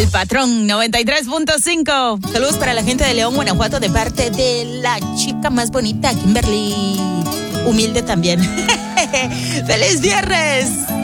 El Patrón 93.5. Saludos para la gente de León, Guanajuato, de parte de la chica más bonita, Kimberly. Humilde también. ¡Feliz viernes!